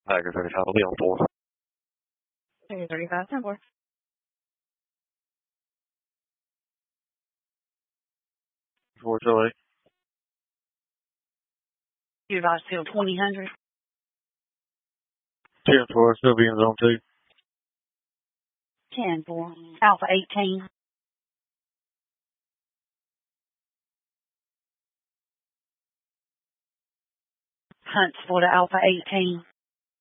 Tiger 35 will be on 4. Tiger 35, 10 4. 4 Charlie. You advise field 2000. 10 4, still be in zone 2. 10 4. Alpha 18. Huntsville to Alpha 18.